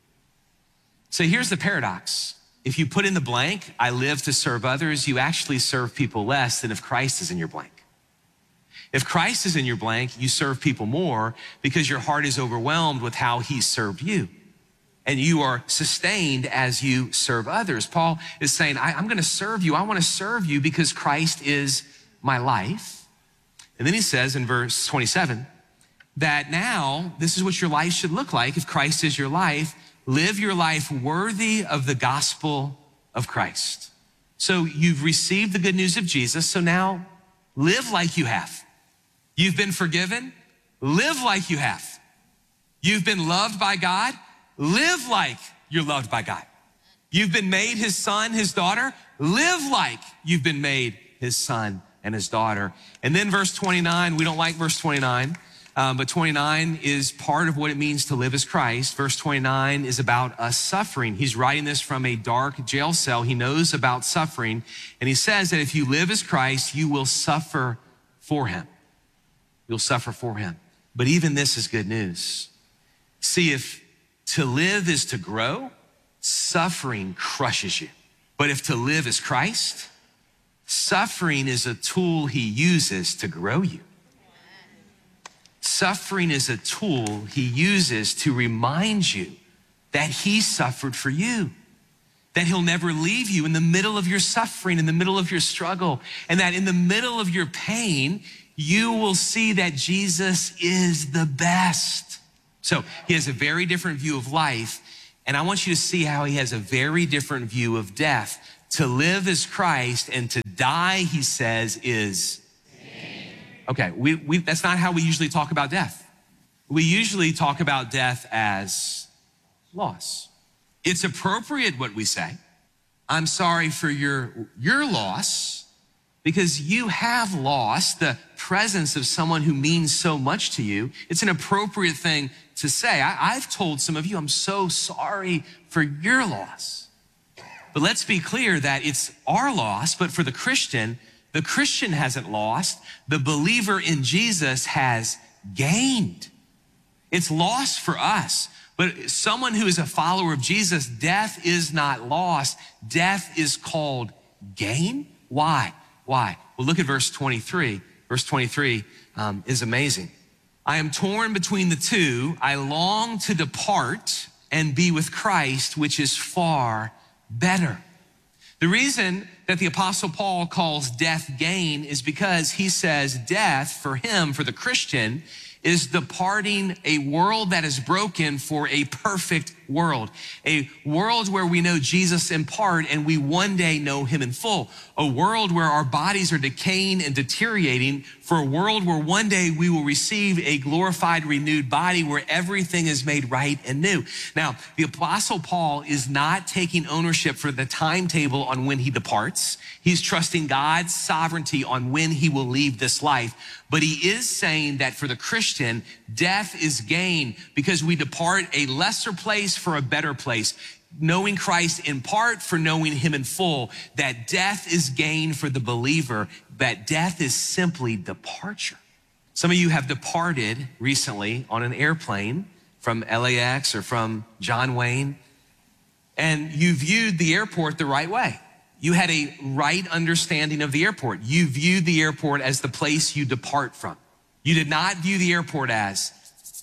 So here's the paradox. If you put in the blank, I live to serve others, you actually serve people less than if Christ is in your blank. If Christ is in your blank, you serve people more because your heart is overwhelmed with how he served you. And you are sustained as you serve others. Paul is saying, I, I'm gonna serve you. I wanna serve you because Christ is my life. And then he says in verse twenty-seven, that now this is what your life should look like. If Christ is your life, live your life worthy of the gospel of Christ. So you've received the good news of Jesus, so now live like you have. You've been forgiven, live like you have. You've been loved by God, live like you're loved by God. You've been made his son, his daughter, live like you've been made his son and his daughter. And then verse twenty-nine, we don't like verse twenty-nine, Um, but twenty-nine is part of what it means to live as Christ. Verse twenty-nine is about us suffering. He's writing this from a dark jail cell. He knows about suffering. And he says that if you live as Christ, you will suffer for him. You'll suffer for him. But even this is good news. See, if to live is to grow, suffering crushes you. But if to live is Christ, suffering is a tool he uses to grow you. Suffering is a tool he uses to remind you that he suffered for you, that he'll never leave you in the middle of your suffering, in the middle of your struggle, and that in the middle of your pain, you will see that Jesus is the best. So he has a very different view of life, and I want you to see how he has a very different view of death. To live as Christ and to die, he says, is okay, we, we, that's not how we usually talk about death. We usually talk about death as loss. It's appropriate what we say. I'm sorry for your, your loss, because you have lost the presence of someone who means so much to you. It's an appropriate thing to say. I, I've told some of you, I'm so sorry for your loss. But let's be clear that it's our loss, but for the Christian, the Christian hasn't lost. The believer in Jesus has gained. It's lost for us. But someone who is a follower of Jesus, death is not lost. Death is called gain. Why? Why? Well, look at verse twenty-three. Verse twenty-three um, is amazing. I am torn between the two. I long to depart and be with Christ, which is far better. The reason that the Apostle Paul calls death gain is because he says death for him, for the Christian, is departing a world that is broken for a perfect world. A world where we know Jesus in part and we one day know him in full. A world where our bodies are decaying and deteriorating, for a world where one day we will receive a glorified, renewed body where everything is made right and new. Now, the Apostle Paul is not taking ownership for the timetable on when he departs. He's trusting God's sovereignty on when he will leave this life. But he is saying that for the Christian, death is gain because we depart a lesser place for a better place. Knowing Christ in part for knowing him in full, that death is gain for the believer, that death is simply departure. Some of you have departed recently on an airplane from L A X or from John Wayne, and you viewed the airport the right way. You had a right understanding of the airport. You viewed the airport as the place you depart from. You did not view the airport as,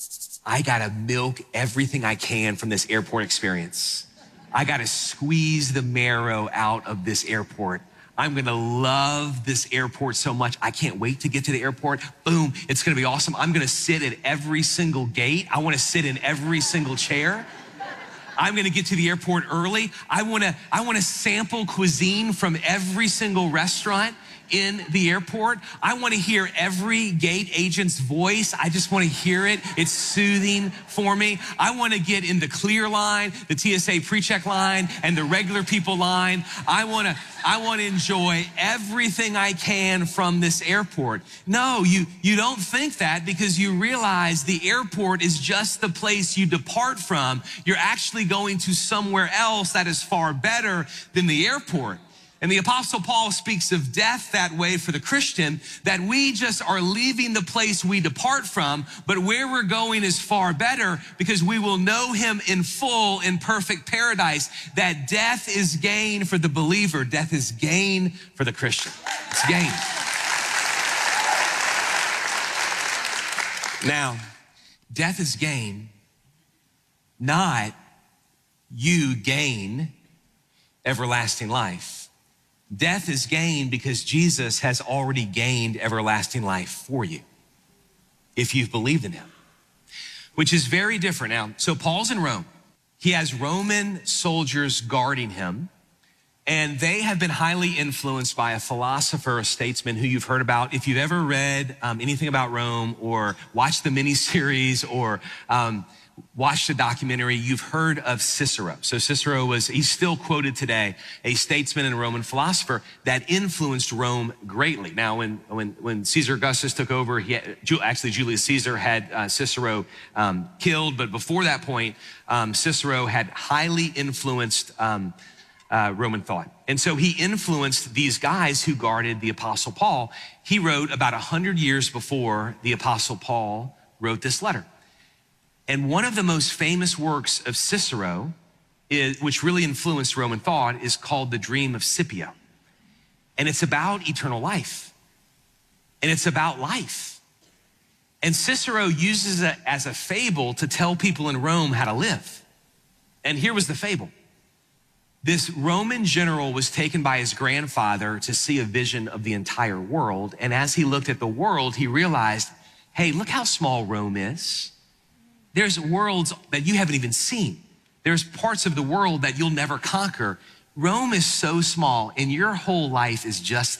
I gotta milk everything I can from this airport experience. I gotta squeeze the marrow out of this airport. I'm gonna love this airport so much. I can't wait to get to the airport. Boom, it's gonna be awesome. I'm gonna sit at every single gate. I wanna sit in every single chair. I'm gonna get to the airport early. I wanna, I wanna sample cuisine from every single restaurant in the airport. I wanna hear every gate agent's voice. I just wanna hear it. It's soothing for me. I wanna get in the clear line, the T S A pre-check line, and the regular people line. I wanna, I wanna enjoy everything I can from this airport. No, you, you don't think that because you realize the airport is just the place you depart from. You're actually going to somewhere else that is far better than the airport. And the Apostle Paul speaks of death that way for the Christian, that we just are leaving the place we depart from, but where we're going is far better because we will know him in full in perfect paradise. That death is gain for the believer. Death is gain for the Christian. It's gain. Now, death is gain, not you gain everlasting life. Death is gain because Jesus has already gained everlasting life for you if you've believed in him, which is very different. Now, so Paul's in Rome. He has Roman soldiers guarding him, and they have been highly influenced by a philosopher, a statesman who you've heard about. If you've ever read um, anything about Rome or watched the miniseries or um, watched the documentary, you've heard of Cicero. So Cicero was, he's still quoted today, a statesman and a Roman philosopher that influenced Rome greatly. Now, when when, when Caesar Augustus took over, he had, actually Julius Caesar had uh, Cicero um, killed, but before that point, um, Cicero had highly influenced um, uh, Roman thought. And so he influenced these guys who guarded the Apostle Paul. He wrote about one hundred years before the Apostle Paul wrote this letter. And one of the most famous works of Cicero, is, which really influenced Roman thought, is called The Dream of Scipio. And it's about eternal life. And it's about life. And Cicero uses it as a fable to tell people in Rome how to live. And here was the fable. This Roman general was taken by his grandfather to see a vision of the entire world. And as he looked at the world, he realized, hey, look how small Rome is. There's worlds that you haven't even seen. There's parts of the world that you'll never conquer. Rome is so small, and your whole life is just